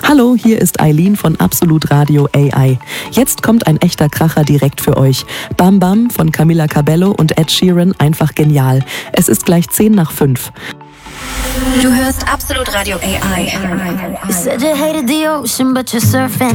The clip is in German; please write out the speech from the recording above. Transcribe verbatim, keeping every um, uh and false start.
Hallo, hier ist Eileen von Absolut Radio A I. Jetzt kommt ein echter Kracher direkt für euch. Bam Bam von Camila Cabello und Ed Sheeran, einfach genial. Es ist gleich zehn nach fünf. Du hörst Absolut Radio A I. You said you hated the ocean, but you're surfing.